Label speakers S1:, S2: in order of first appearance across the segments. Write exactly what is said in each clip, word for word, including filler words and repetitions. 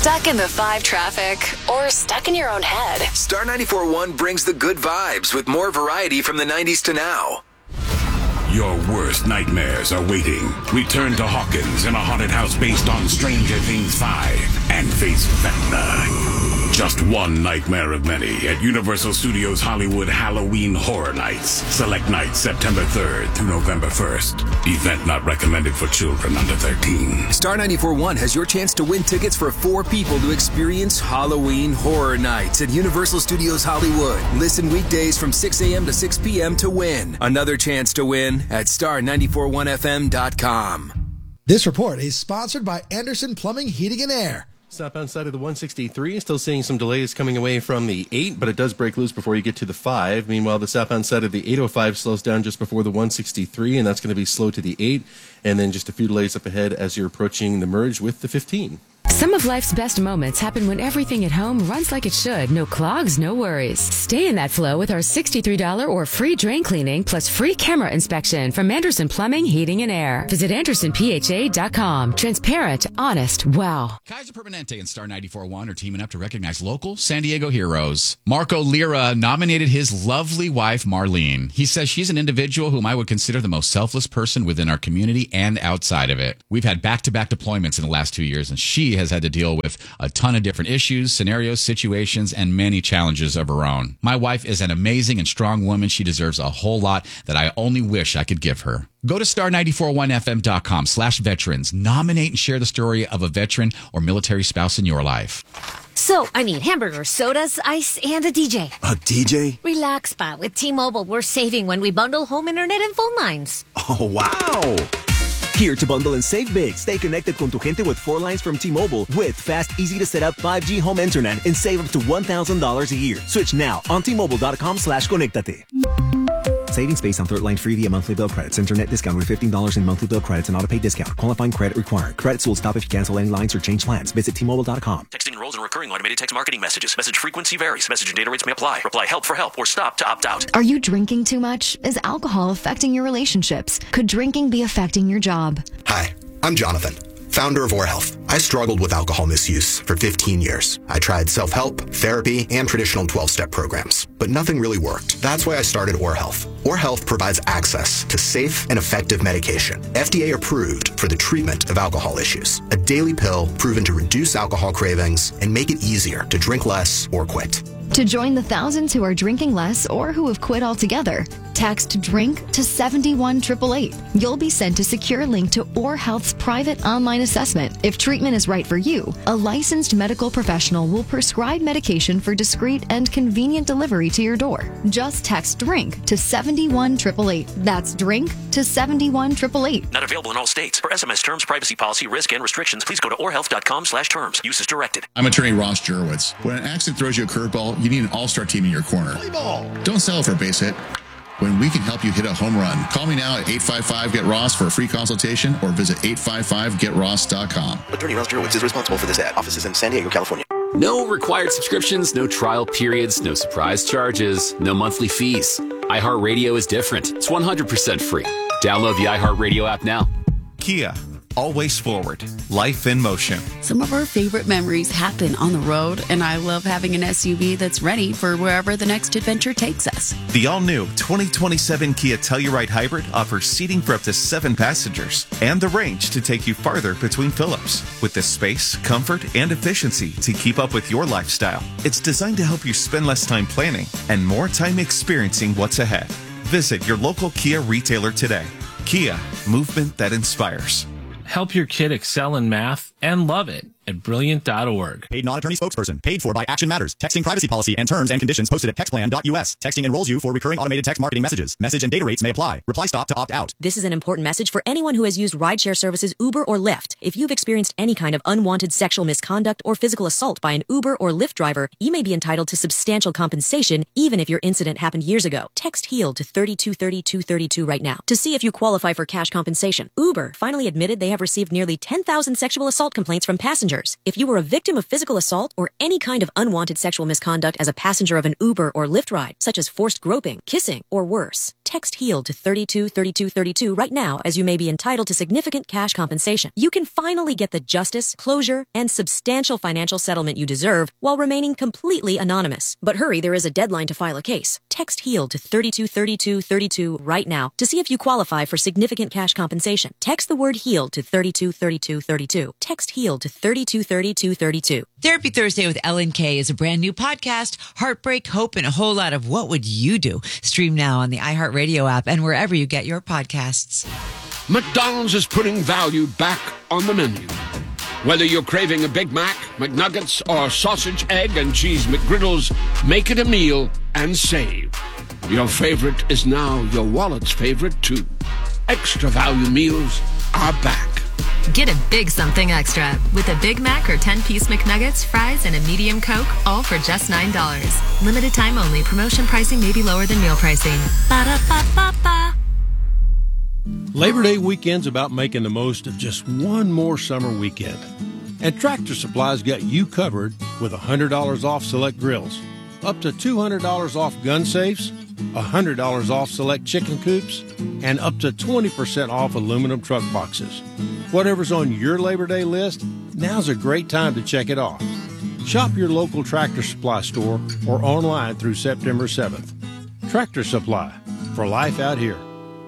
S1: Stuck in the five traffic or stuck in your own head?
S2: Star ninety-four point one brings the good vibes with more variety from the nineties to now.
S3: Your worst nightmares are waiting. Return to Hawkins in a haunted house based on Stranger Things five and face Vecna. Just one nightmare of many at Universal Studios Hollywood Halloween Horror Nights. Select nights September third through November first. Event not recommended for children under thirteen.
S2: Star ninety-four point one has your chance to win tickets for four people to experience Halloween Horror Nights at Universal Studios Hollywood. Listen weekdays from six a.m. to six p.m. to win. Another chance to win at star ninety-four point one f m dot com.
S4: This report is sponsored by Anderson Plumbing, Heating and Air.
S5: Southbound side of the one sixty-three, still seeing some delays coming away from the eight, but it does break loose before you get to the five. Meanwhile, the southbound side of the eight oh five slows down just before the one sixty-three, and that's going to be slow to the eight, and then just a few delays up ahead as you're approaching the merge with the fifteen.
S6: Some of life's best moments happen when everything at home runs like it should. No clogs, no worries. Stay in that flow with our sixty-three dollars or free drain cleaning plus free camera inspection from Anderson Plumbing, Heating and Air. Visit anderson p h a dot com. Transparent, honest, wow.
S7: Kaiser Permanente and Star ninety-four point one are teaming up to recognize local San Diego heroes. Marco Lira nominated his lovely wife, Marlene. He says she's an individual whom I would consider the most selfless person within our community and outside of it. We've had back-to-back deployments in the last two years, and she has had to deal with a ton of different issues, scenarios, situations, and many challenges of her own. My wife is an amazing and strong woman. She deserves a whole lot that I only wish I could give her. Go to star ninety-four point one f m dot com slash veterans. Nominate and share the story of a veteran or military spouse in your life.
S8: So, I need hamburgers, sodas, ice, and a D J.
S9: A D J?
S8: Relax, Spot. With T-Mobile, we're saving when we bundle home internet and phone lines.
S9: Oh, wow. Here to bundle and save big. Stay connected con tu gente with four lines from T-Mobile with fast, easy-to-set-up five G home internet and save up to one thousand dollars a year. Switch now on T Mobile dot com slash conectate. Savings based on third line free via monthly bill credits. Internet discount with fifteen dollars in monthly bill credits and auto-pay discount. Qualifying credit required. Credits will stop if you cancel any lines or change plans. Visit T Mobile dot com.
S10: Texting enrolls in recurring automated text marketing messages. Message frequency varies. Message and data rates may apply. Reply help for help or stop to opt out.
S11: Are you drinking too much? Is alcohol affecting your relationships? Could drinking be affecting your job?
S12: Hi, I'm Jonathan, founder of OrHealth. I struggled with alcohol misuse for fifteen years. I tried self-help, therapy, and traditional twelve-step programs, but nothing really worked. That's why I started OrHealth. OrHealth provides access to safe and effective medication, F D A approved for the treatment of alcohol issues. A daily pill proven to reduce alcohol cravings and make it easier to drink less or quit.
S11: To join the thousands who are drinking less or who have quit altogether, text DRINK to seven one eight eight eight. You'll be sent a secure link to OrHealth's private online assessment. If treatment is right for you, a licensed medical professional will prescribe medication for discreet and convenient delivery to your door. Just text DRINK to seven one eight eight eight. That's DRINK to seven one eight eight eight.
S10: Not available in all states. For S M S terms, privacy policy, risk, and restrictions, please go to orhealth dot com slash terms. Use as directed.
S13: I'm attorney Ross Jurowitz. When an accident throws you a curveball, you need an all-star team in your corner. Volleyball. Don't settle for a base hit when we can help you hit a home run. Call me now at eight five five get ross for a free consultation or visit eight five five get ross dot com.
S14: Attorney Ross Jurowitz is responsible for this ad. Office is in San Diego, California.
S15: No required subscriptions, no trial periods, no surprise charges, no monthly fees. iHeartRadio is different. It's one hundred percent free. Download the iHeartRadio app now.
S16: Kia. Always forward. Life in motion.
S17: Some of our favorite memories happen on the road, and I love having an S U V that's ready for wherever the next adventure takes us.
S16: The all-new twenty twenty-seven Kia Telluride Hybrid offers seating for up to seven passengers and the range to take you farther between fill-ups. With the space, comfort, and efficiency to keep up with your lifestyle, it's designed to help you spend less time planning and more time experiencing what's ahead. Visit your local Kia retailer today. Kia, movement that inspires.
S18: Help your kid excel in math and love it at brilliant dot org.
S19: Paid non-attorney spokesperson. Paid for by Action Matters. Texting privacy policy and terms and conditions posted at text plan dot u s. Texting enrolls you for recurring automated text marketing messages. Message and data rates may apply. Reply stop to opt out.
S20: This is an important message for anyone who has used rideshare services Uber or Lyft. If you've experienced any kind of unwanted sexual misconduct or physical assault by an Uber or Lyft driver, you may be entitled to substantial compensation even if your incident happened years ago. Text HEAL to three two three two three two right now to see if you qualify for cash compensation. Uber finally admitted they have received nearly ten thousand sexual assault complaints from passengers. If you were a victim of physical assault or any kind of unwanted sexual misconduct as a passenger of an Uber or Lyft ride, such as forced groping, kissing, or worse, Text HEAL to thirty-two thirty-two thirty-two right now, as you may be entitled to significant cash compensation. You can finally get the justice, closure, and substantial financial settlement you deserve while remaining completely anonymous. But hurry, there is a deadline to file a case. Text HEAL to thirty-two thirty-two thirty-two right now to see if you qualify for significant cash compensation. Text the word HEAL to thirty-two thirty-two thirty-two. Text HEAL to thirty-two thirty-two thirty-two.
S21: Therapy Thursday with Ellen Kay is a brand new podcast. Heartbreak, hope, and a whole lot of what would you do? Stream now on the iHeartRadio app and wherever you get your podcasts.
S22: McDonald's is putting value back on the menu. Whether you're craving a Big Mac, McNuggets, or sausage, egg, and cheese McGriddles, make it a meal and save. Your favorite is now your wallet's favorite, too. Extra value meals are back.
S23: Get a big something extra with a Big Mac or ten-piece McNuggets, fries, and a medium Coke, all for just nine dollars. Limited time only. Promotion pricing may be lower than meal pricing. Ba-da-ba-ba-ba.
S24: Labor Day weekend's about making the most of just one more summer weekend. And Tractor Supply's got you covered with one hundred dollars off select grills, up to two hundred dollars off gun safes, one hundred dollars off select chicken coops, and up to twenty percent off aluminum truck boxes. Whatever's on your Labor Day list, now's a great time to check it off. Shop your local Tractor Supply store or online through September seventh. Tractor Supply, for life out here.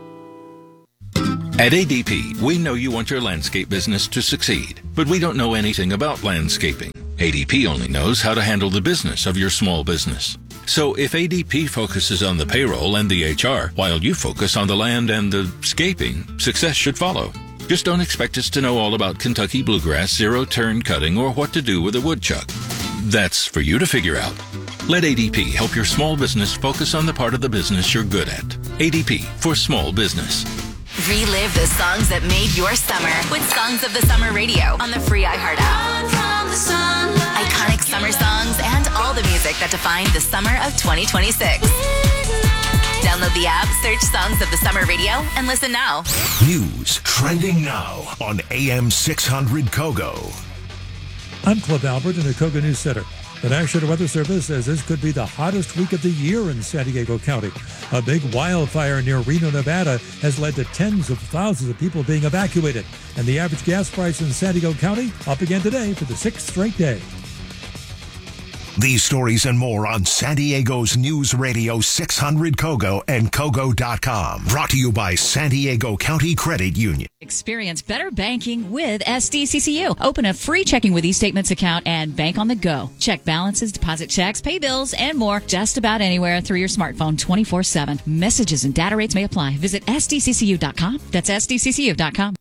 S25: At A D P, we know you want your landscape business to succeed, but we don't know anything about landscaping. A D P only knows how to handle the business of your small business. So if A D P focuses on the payroll and the H R, while you focus on the land and the scaping, success should follow. Just don't expect us to know all about Kentucky bluegrass, zero-turn cutting, or what to do with a woodchuck. That's for you to figure out. Let A D P help your small business focus on the part of the business you're good at. A D P for small business.
S1: Relive the songs that made your summer with Songs of the Summer Radio on the free iHeart app. Iconic summer songs and all the music that defined the summer of twenty twenty-six. Download the app, search Songs of the Summer Radio, and listen now.
S26: News trending now on A M six hundred Kogo.
S27: I'm Cliff Albert in the Kogo News Center. The National Weather Service says this could be the hottest week of the year in San Diego County. A big wildfire near Reno, Nevada has led to tens of thousands of people being evacuated. And the average gas price in San Diego County up again today for the sixth straight day.
S26: These stories and more on San Diego's News Radio six hundred Kogo and Kogo dot com. Brought to you by San Diego County Credit Union.
S28: Experience better banking with S D C C U. Open a free checking with eStatements account and bank on the go. Check balances, deposit checks, pay bills, and more just about anywhere through your smartphone twenty-four seven. Messages and data rates may apply. Visit S D C C U dot com. That's S D C C U dot com.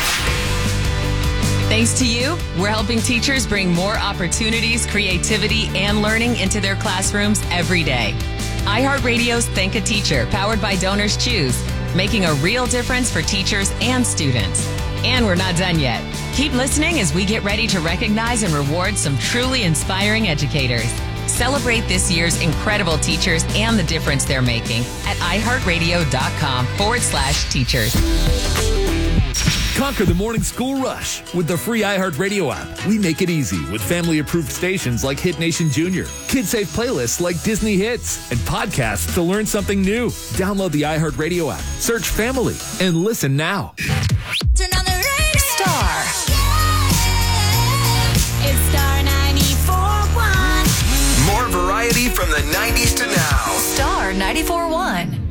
S23: Thanks to you, we're helping teachers bring more opportunities, creativity, and learning into their classrooms every day. iHeartRadio's Thank a Teacher, powered by Donors Choose, making a real difference for teachers and students. And we're not done yet. Keep listening as we get ready to recognize and reward some truly inspiring educators. Celebrate this year's incredible teachers and the difference they're making at iHeartRadio.com forward slash teachers.
S29: Conquer the morning school rush with the free iHeartRadio app. We make it easy with family-approved stations like Hit Nation Junior, kid-safe playlists like Disney Hits, and podcasts to learn something new. Download the iHeartRadio app, search Family, and listen now.
S1: Turn on the radio. Star. It's Star ninety-four point one.
S2: More variety from the nineties to now.
S1: Star ninety-four point one.